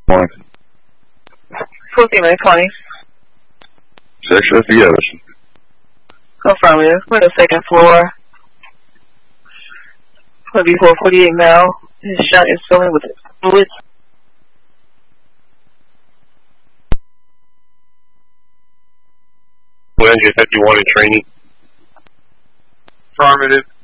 Morning. 1420. Section F. Anderson. Affirmative. We're on the second floor. Could be 448 now. His shot is filling with fluid. Ranger 51 in training. Affirmative.